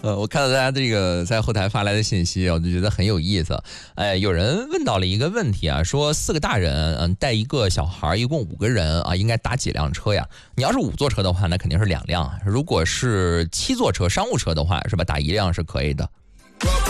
我看到大家这个在后台发来的信息，我就觉得很有意思。有人问到了一个问题啊，说4个大人，带一个小孩，一共5个人啊，应该打几辆车呀？你要是5座车的话，那肯定是2辆；如果是7座车商务车的话，是吧？打1辆是可以的。